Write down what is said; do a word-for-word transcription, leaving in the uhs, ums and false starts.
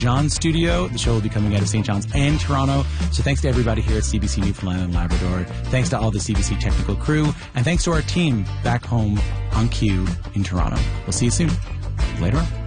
John's studio. The show will be coming out of Saint John's and Toronto. So thanks to everybody here at C B C Newfoundland and Labrador. Thanks to all the C B C technical crew. And thanks to our team back home on Q in Toronto. We'll see you soon. Later on.